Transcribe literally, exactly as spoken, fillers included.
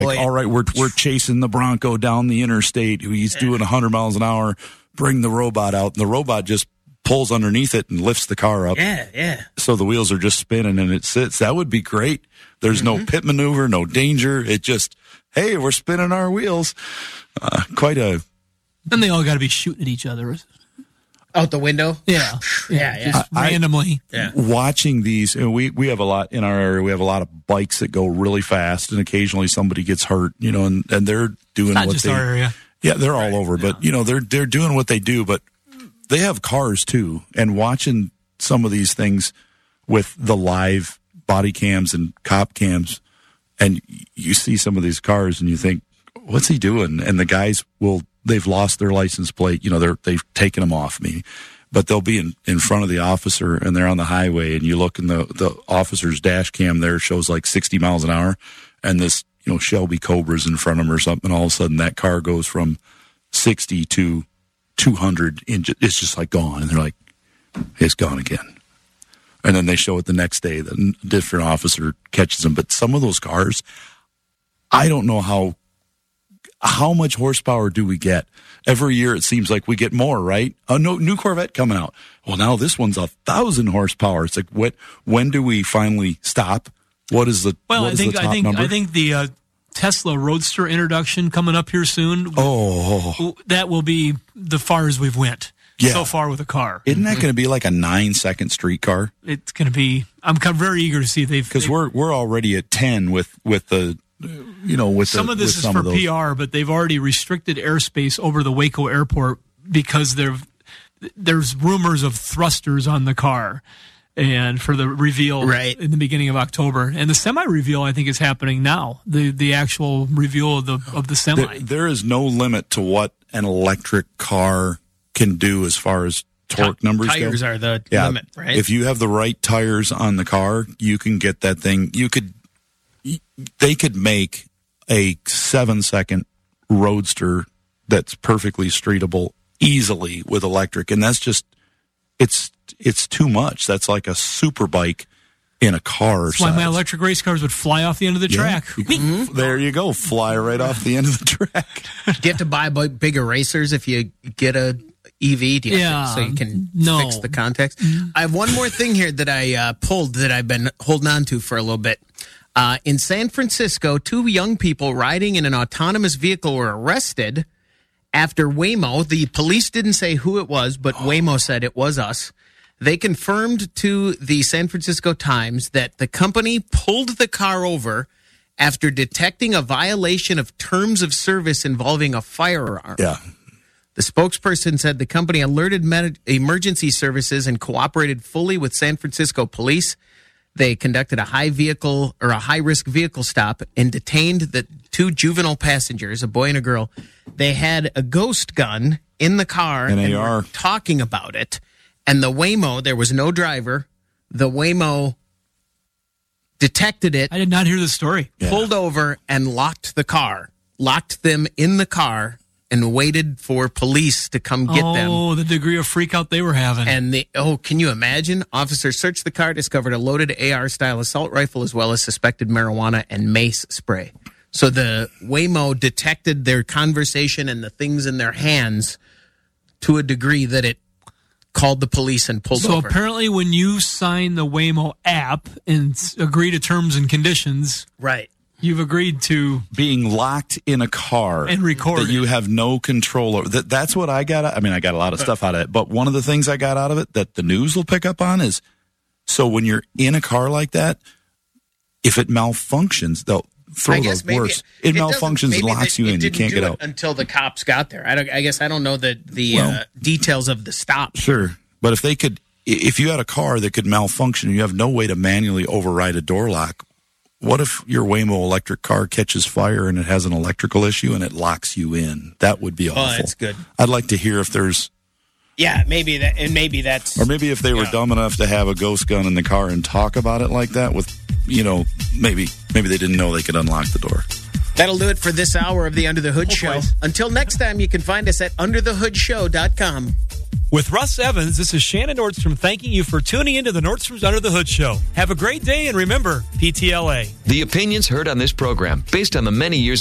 Like, all right, we're we're chasing the Bronco down the interstate. He's doing one hundred miles an hour. Bring the robot out. And the robot just pulls underneath it and lifts the car up. Yeah, yeah. So the wheels are just spinning and it sits. That would be great. There's mm-hmm. no pit maneuver, no danger. It just, hey, we're spinning our wheels. Uh, quite a... And they all got to be shooting at each other. Out the window? Yeah. Yeah, yeah. Just I, randomly. Yeah. Watching these, and we, we have a lot in our area, we have a lot of bikes that go really fast, and occasionally somebody gets hurt, you know, and, and they're doing Not what just they... our area. Yeah, they're all right. over, yeah. but, you know, they're they're doing what they do, but they have cars, too, and watching some of these things with the live body cams and cop cams, and you see some of these cars, and you think, what's he doing? And the guys will... They've lost their license plate. You know, they're, they've taken them off me, but they'll be in, in front of the officer and they're on the highway and you look in the, the officer's dash cam there shows like sixty miles an hour and this, you know, Shelby Cobra's in front of them or something. And all of a sudden that car goes from sixty to two hundred. And it's just like gone. And they're like, it's gone again. And then they show it the next day. The different officer catches them. But some of those cars, I don't know how, How much horsepower do we get? Every year it seems like we get more, right? A no, new Corvette coming out. Well, now this one's a thousand horsepower. It's like, what? When do we finally stop? What is the well? What I is think the top I think number? I think the uh, Tesla Roadster introduction coming up here soon. Oh, that will be the far as we've went yeah. so far with a car. Isn't that going to be like a nine second street car? It's going to be. I'm very eager to see they've because we're we're already at ten with with the. You know, with some the, of this is some for P R, but they've already restricted airspace over the Waco airport because there, there's rumors of thrusters on the car, and for the reveal right. in the beginning of October, and the semi reveal I think is happening now. The the actual reveal of the of the semi. There, there is no limit to what an electric car can do as far as torque T- numbers tires go. are the yeah, limit, right? If you have the right tires on the car, you can get that thing. You could. They could make a seven-second roadster that's perfectly streetable easily with electric, and that's just it's it's too much. That's like a super bike in a car. That's why my electric race cars would fly off the end of the track. Yeah. Mm-hmm. There you go, fly right off the end of the track. Do you have to buy big erasers if you get a E V? Do you yeah, to, so you can no. fix the context? Mm-hmm. I have one more thing here that I uh, pulled that I've been holding on to for a little bit. Uh, in San Francisco, two young people riding in an autonomous vehicle were arrested after Waymo. The police didn't say who it was, but oh. Waymo said it was us. They confirmed to the San Francisco Times that the company pulled the car over after detecting a violation of terms of service involving a firearm. Yeah. The spokesperson said the company alerted med- emergency services and cooperated fully with San Francisco police. They conducted a high vehicle or a high risk vehicle stop and detained the two juvenile passengers, a boy and a girl. They had a ghost gun in the car and, and they are were talking about it. And the Waymo, there was no driver. The Waymo detected it. I did not hear the story. Pulled yeah. over and locked the car, locked them in the car. And waited for police to come get oh, them. Oh, the degree of freak out they were having. And they, oh, can you imagine? Officers searched the car, discovered a loaded A R-style assault rifle, as well as suspected marijuana and mace spray. So the Waymo detected their conversation and the things in their hands to a degree that it called the police and pulled so over. So apparently when you sign the Waymo app and agree to terms and conditions... Right. You've agreed to being locked in a car and recorded that you have no control over. That, that's what I got. I mean, I got a lot of stuff out of it, but one of the things I got out of it that the news will pick up on is, so when you're in a car like that, if it malfunctions, they'll throw the worst. It, it malfunctions and locks you in. You can't get out until the cops got there. I, don't, I guess I don't know the the well, uh, details of the stop. Sure, but if they could, if you had a car that could malfunction, and you have no way to manually override a door lock. What if your Waymo electric car catches fire and it has an electrical issue and it locks you in? That would be awful. Oh, that's good. I'd like to hear if there's... Yeah, maybe that, and maybe that's... Or maybe if they were yeah. dumb enough to have a ghost gun in the car and talk about it like that with, you know, maybe maybe they didn't know they could unlock the door. That'll do it for this hour of the Under the Hood Show. Until next time, you can find us at under the hood show dot com. With Russ Evans, this is Shannon Nordstrom thanking you for tuning into the Nordstrom's Under the Hood show. Have a great day, and remember, P T L A. The opinions heard on this program, based on the many years